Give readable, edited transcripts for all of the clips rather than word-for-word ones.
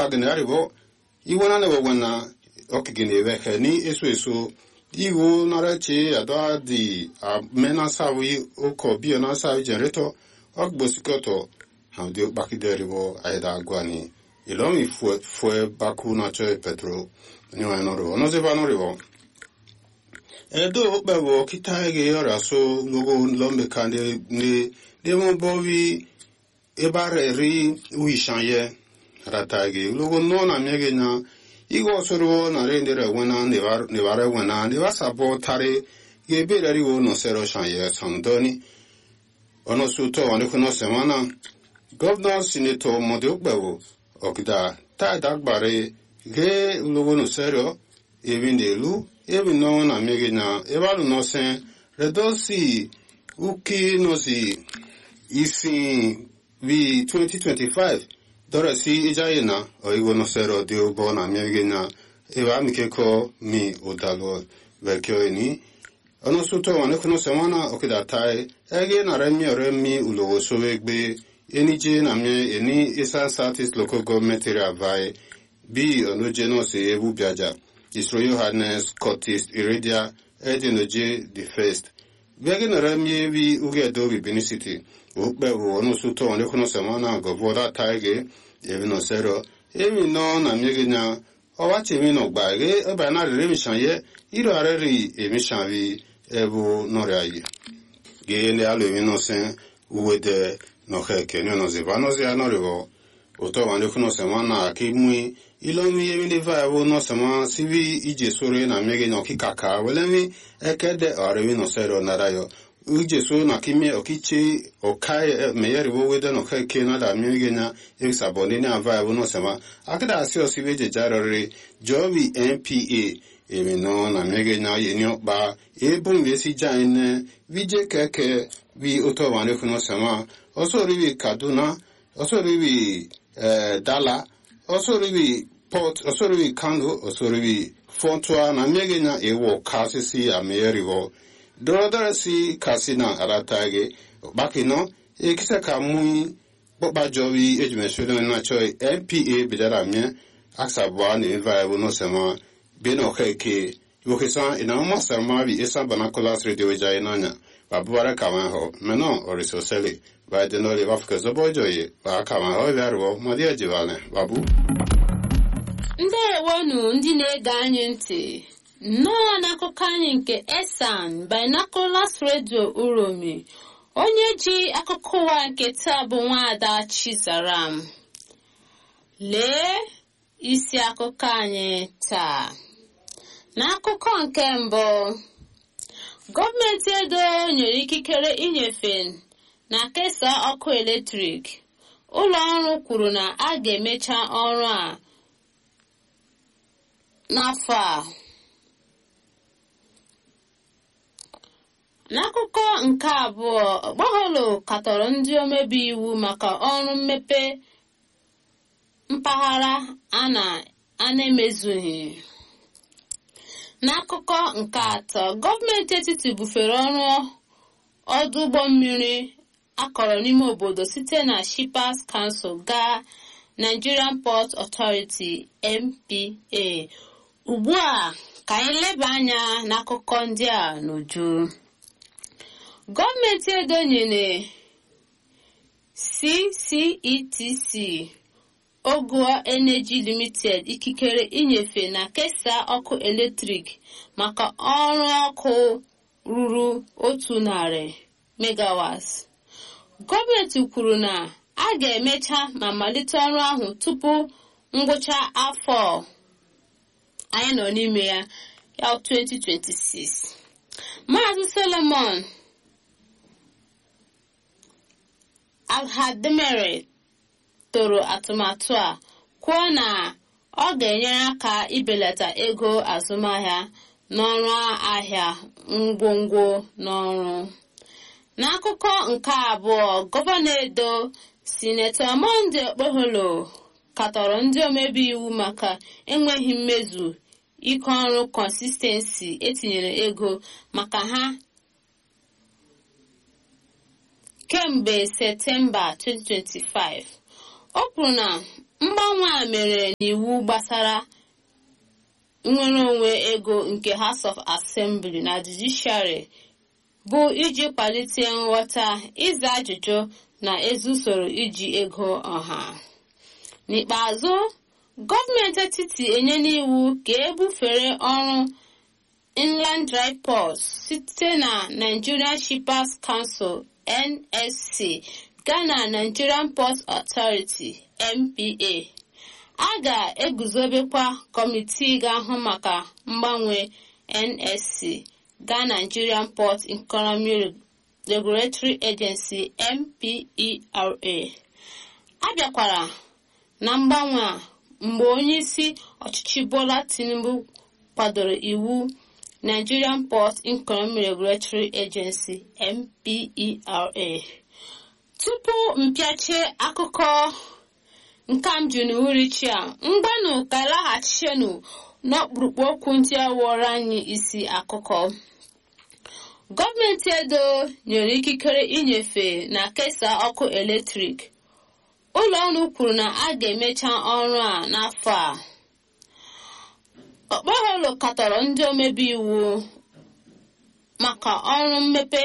gani aribo iwana ne wana okigini weke ni eso iwo narachi adwa di mena sawi oko bio na sawi generator ogbosikoto haudio bakideribo aida gwani ilomi fue baku na choy petro niwa noro no zeva noribo edo bewo kitaige yora so logo lombe kande ni demo bovi ebare ri wishanye ratage logo nona mege na igo soro na rendere wena nevare wena neva sabo tare gebere ri wono sero shanye sandoni ono suto wane kuno semana governor senator mode bewo okida ta dagbare ge logo no sero evindelu even no na mege na ebalu no sen redosi uki no si isi vi 2025 dora si ijayena oigo no sero de ubona mege na eba mikeko mi odalo vekyo ni ono suto wane kuno semana okida tai ege na remi ulogo sowegbe enije na me eni isa Southeast local government area vai bi ono jeno se ebu biaja His Royal Highness Curtis Iridia Edinoje the First. Begin a remi vi ugedo vi Benin City. Ukbe ono suto wane kuno semana govoda taige even no sero. Emi no na miegina owachi mi no gbage eba na remi shanye iro areri emi shanvi ebu noriayi. Ge ne alo emi no sen uwede no heke no zivano zi anorivo. Oto wane kuno semana akimui ilomi yemi de va no sama sivi ije sore na mege no kikaka welemi ekede arewi no sero narayo uje so na kimi okichi okai meyeri wo wede no keke na da mege na exabone na va no sama akada asio sivi je jarore jovi NPA emi no na mege na yenyo ba ebun besi jaine vije keke vi oto wane kuno sama oso rivi Kaduna oso rivi Dala also rivi port also rivi Kano also rivi Fontua na mege na ewo kasisi amerigo dorodara si kasina aratage bakino ekisa kamui boba jovi ejumeshodo na choi MPA bidara mye aksabwa ni viable no sema beno keke yokesa ina masarma bi esa banakolas radio jainanya babara kaman ho meno oriso sele ba de no le wafka zobojoye ba kaman ho biarwo madia jiwane babu ndewonu ndị na-ege anyị ntị nnọọ n'akụkọ anyị nke Esan Binoculars Radio Uromi onye ji akụkọ ụwa nke taa bụ Nwaada Chizaram. Lee isi akụkọ anyị taa. N'akụkọ nke mbụ, gọọmenti Edo nyere ikikere inyefe na kesaa ọkụ eletrik. Ụlọ ọrụ kwuru na a ga-emecha ọrụ a n'afọ a. N'akụkọ nke abụọ, Okpeholo katọrọ ndị omebe iwu maka ọrụ mmepe mpaghara a na-emezughị. N'akụkọ nke atọ, gọọmenti etiti bufere ọrụ ọdụ ụgbọ mmiri akọrọ n'ime obodo site na Shippers Council gaa Nigerian Port Authority (NPA). Ugbu a ka anyị leba anya n'akụkọ ndị a n'uju. Gọọmenti Edo nyere CCETC Ogua Energy Limited ikikere inyefe na kesaa ọkụ eletrik maka ọrụ ọkụ ruru 100 megawatts. Gọọmenti kwuru na a ga-emecha ma malite ọrụ ahụ tupu ngwụcha afọ anyị nọ n'ime ya 2026. Maazị Solomon Alhademere toro atụmatụ a kwuo na ọ ga-enyere aka ibelata ego azụmahịa n'ọrụ ahịa ngwongwo n'ọrụ. N'akụkọ nke abụọ, Gọvanọ Edo Sinetọ Monday Okpeholo katọrọ ndị omebe iwu maka enweghị mmezu ike ọrụ consistency etinyere ego maka ha kemgbe Septemba 2025. O kwuru na Mgbanwe a mere n'iwu gbasara nnwere onwe ego nke House of Assembly na Judiciary bụ iji kwalite nghọta, ịza ajụjụ na ezi usoro iji ego ọha. N'ikpeazụ, gọọmenti etiti enyela iwu ka ebufere ọrụ Inland Dry Ports site na Nigerian Shippers Council (NSC) gaa na Nigerian Port Authority (NPA). A ga-eguzobekwa kọmitii ga-ahụ maka mgbanwe NSC gaa Nigerian Port Economy Regulatory Agency (NPERA). A bịakwara na mgbanwe a mgbe onyeisi ọchịchị Bola Tinubu kwadoro iwu Nigerian Port Economy Regulatory Agency (NPERA). Tupu mpịache akụkọ nkamju n'uhuruchi a, mgbanụ ka laghachinu n'ọkpụrụkpụ okwu ndị a wụrụ anyị isi akụkọ. Gọọmenti Edo nyere ikikere inyefe na kesaa ọkụ eletrik. Ụlọ ọrụ kwuru na a ga-emecha ọrụ a n'afọ a. Okpeholo katọrọ ndị omebe iwu maka ọrụ mmepe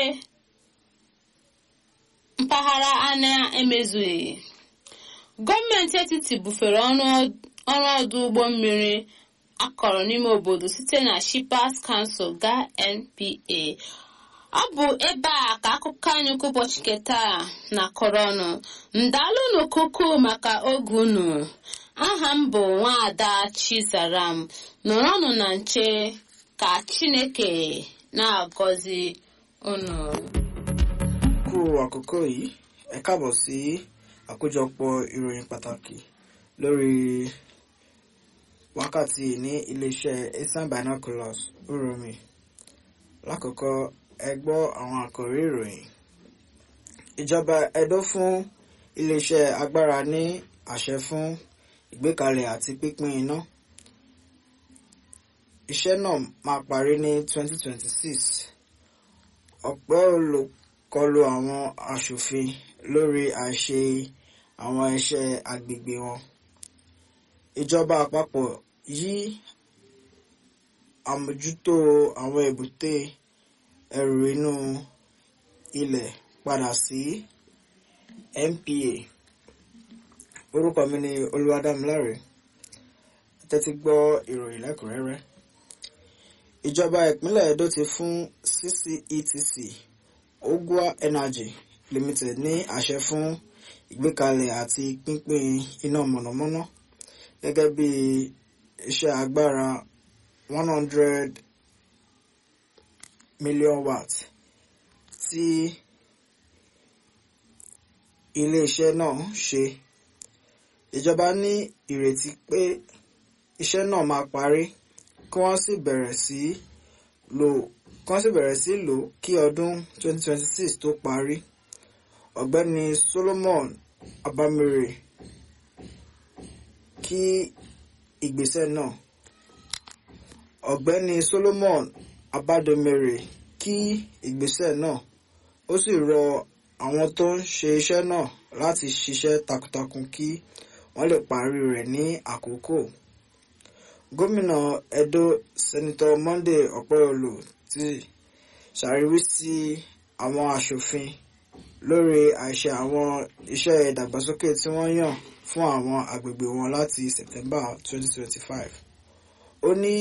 mpaghara a na-emezughị. Gọọmenti etiti bufere ọrụ ọdụ ụgbọ mmiri akọrọ n'ime obodo site na Shippers Council gaa NPA. Ọ bụ ebe a ka akụkọ anyị kwa ụbọchị keta na-akọrọ ọnụ. Ndalụ n'okuku maka oge unu. Aha m bụ Nwaada Chizaram. Nọrọnụ na nche ka Chineke na-agọzi unu. Kú àkókò yìí, ẹ káàbọ̀ sí àkójọpọ̀ ìròyìn pàtàkì lórí wákàtí ní iléeṣẹ́ Eastern Binoculars Uromi. Lákọ̀ọ́kọ́, ẹ gbọ́ àwọn àkòrí ìròyìn. Ìjọba Edo fún iléeṣẹ́ agbára ní àṣẹ fún ìgbékalẹ̀ àti pínpín iná. Iṣẹ́ náà máa parí ní 2026. Ọ̀pọ̀ olùkọlù àwọn aṣòfin lórí àìṣe àwọn iṣẹ́ agbègbè wọn. Ìjọba àpapọ̀ yí àmójútó àwọn èbúté ẹrù inú ilẹ̀ padà sí NPA. Orúkọ mi ni Olúwadámiláre. Tẹ́tí gbọ́ ìròyìn lẹ́kùnrẹ́rẹ́. Ìjọba ìpínlẹ̀ Edo ti fún CCETC Ogua Energy Limited ní àṣẹ fún ìgbékalẹ̀ àti pínpín iná mọ̀nàmọ́ná gẹ́gẹ́ bí iṣẹ́ agbára 100 million watt tí ilé-iṣẹ́ náà ṣe. Ìjọba ní ìrètí pé iṣẹ́ náà máa parí kí wọ́n sì bẹ̀rẹ̀ sí lò kí ọdún 2026 tó parí. Ọ̀gbẹ́ni Solomon Abamire kí ìgbésẹ̀ náà. Ọ̀gbẹ́ni Solomon Abadomere kí ìgbésẹ̀ náà. Ó sì rọ àwọn tó ń ṣe iṣẹ́ náà láti ṣiṣẹ́ takuntakun kí wọ́n lè parí rẹ̀ ní àkókò. Gómìnà Edo Senator Monday Okpeyolo ti ṣàríwísí àwọn aṣòfin lórí àìṣe àwọn iṣẹ́ ìdàgbàsókè tí wọ́n yàn fún àwọn agbègbè wọn láti September 2025. Ó ní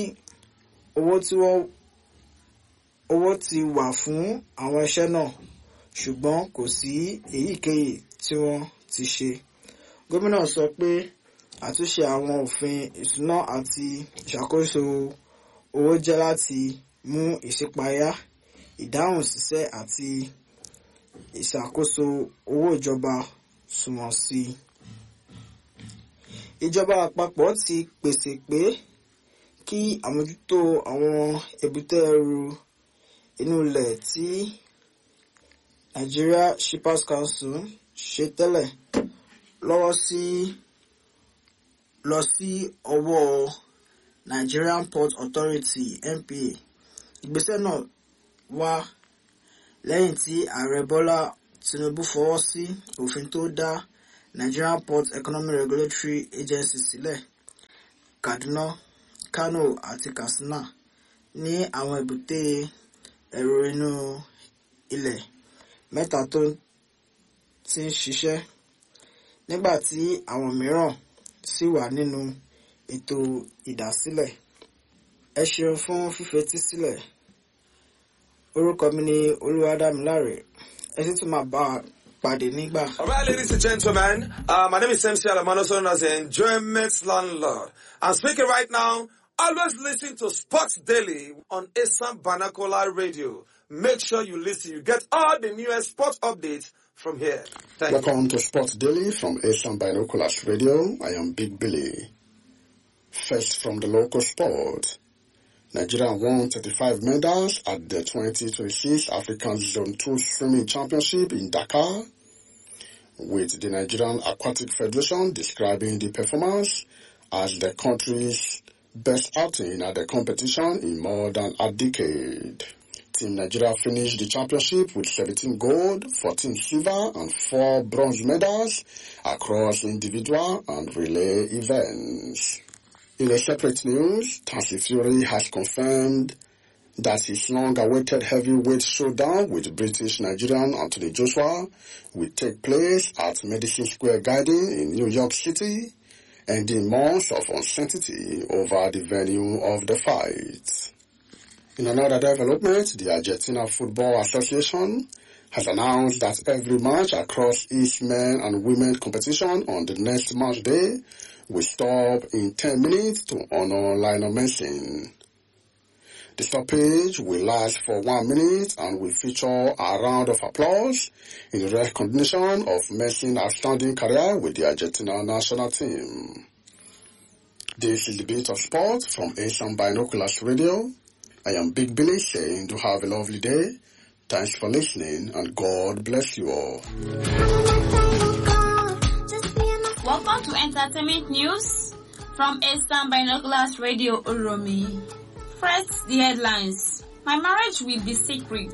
owó ti wà fún àwọn iṣẹ́ náà, ṣùgbọ́n kò sí èyíkéyìí tí wọ́n ti ṣe. Gómìnà sọ pé àtúnṣe àwọn òfin ìṣúná àti ìṣàkóso owó jẹ́ láti mú ìṣípayá, ìdáhùn ṣiṣẹ́ àti ìṣàkóso owó ìjọba sunwọ̀n sí i. Ìjọba àpapọ̀ ti pèsè pé kí àmójútó àwọn èbúté ẹrù inú ilẹ̀ tí Nigeria Shippers Council ṣe tẹ́lẹ̀ lọ sí ọwọ́ Nigerian Port Authority (NPA). Ìgbésẹ̀ náà wá lẹ́yìn tí Ààrẹ Bọ́lá Tinubu fọwọ́ sí òfin tó dá Nigerian Port Economic Regulatory Agency sílẹ̀, Kaduna, Kano àti Katsina ní àwọn èbúté ẹrù inú ilẹ̀ mẹ́ta tó ti ń ṣiṣẹ́, nígbà tí àwọn mìíràn sì wà nínú ètò ìdásílẹ̀. Ẹ ṣeun fún fífetí sílẹ̀. Orúkọ mi ni Olúwadámiláre. Ẹ sì tún máa bá a pàdé nígbà. All right, ladies and gentlemen, my name is MC Alamano, known as the Enjoyment Landlord. I'm speaking right now. Always listen to Sports Daily on Asam Banakola Radio. Make sure you listen. You get all the newest sports updates from here. Welcome to Sports Daily from Asam Binoculars Radio. I am Big Billy. First from the local sport. Nigeria won 35 medals at the 2026 African Zone 2 Swimming Championship in Dakar, with the Nigerian Aquatic Federation describing the performance as the country's best outing at the competition in more than a decade. Team Nigeria finished the championship with 17 gold, 14 silver and 4 bronze medals across individual and relay events. In a separate news, Tyson Fury has confirmed that his long-awaited heavyweight showdown with British Nigerian Anthony Joshua will take place at Madison Square Garden in New York City, ending months of uncertainty over the venue of the fight. In another development, the Argentina Football Association has announced that every match across its men and women competition on the next match day will stop in 10 minutes to honor Lionel Messi. The stoppage will last for 1 minute and will feature a round of applause in recognition of Messi's outstanding career with the Argentina national team. This is the Bit of Sport from Asian Binoculars Radio. I am Big Billy saying to have a lovely day. Thanks for listening and God bless you all. Welcome to Entertainment News from Asian Binoculars Radio Uromi. First, the headlines. My marriage will be secret.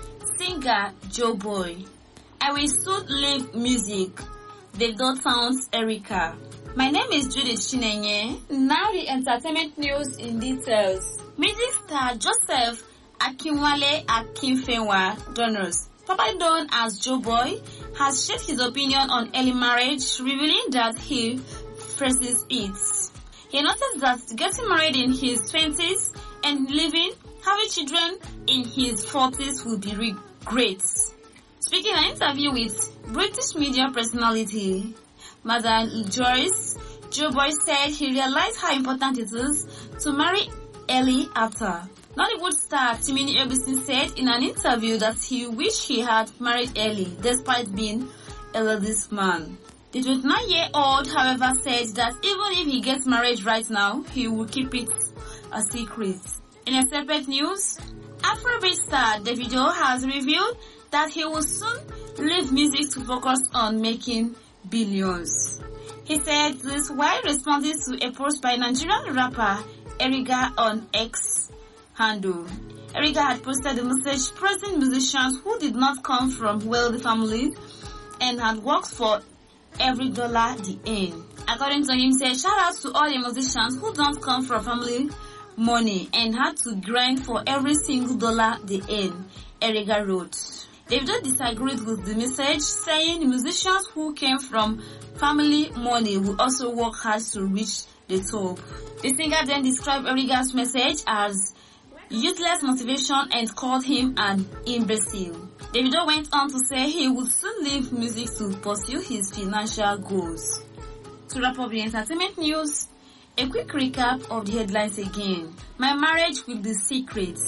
Singer Joe Boy. I will soon leave music. Davido sounds Erica. My name is Judith Chinenye. Now the entertainment news in details. Music star Joseph Akinwale Akinfenwa Donors, probably known as Joe Boy, has shared his opinion on early marriage, revealing that he phrases it. He noticed that getting married in his 20s and having children in his 40s would be great. Speaking in an interview with British media personality Madam Joyce, Joe Boy said he realized how important it is to marry early after. Nollywood star Timini Ebisi said in an interview that he wished he had married early despite being a ladies' man. The 29-year-old, however, said that even if he gets married right now, he will keep it a secret. In a separate news, Afrobeat star Davido has revealed that he will soon leave music to focus on making billions. He said this while responding to a post by Nigerian rapper Erica on X handle. Erica had posted a message praising musicians who did not come from wealthy families and had worked for every dollar they earn. According to him, he said, shout out to all the musicians who don't come from family money and had to grind for every single dollar they earn, Erica wrote. Davido disagreed with the message, saying musicians who came from family money will also work hard to reach the top. The singer then described Erica's message as useless motivation and called him an imbecile. Davido went on to say he would soon leave music to pursue his financial goals. To wrap up the entertainment news, a quick recap of the headlines again. My marriage will be secret.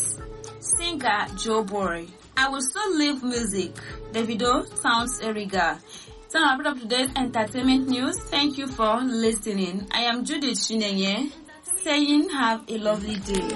Singer Joe Boy. I will soon leave music. Davido sounds Erica. So now, up today's entertainment news. Thank you for listening. I am Judith Chinenye, saying have a lovely day.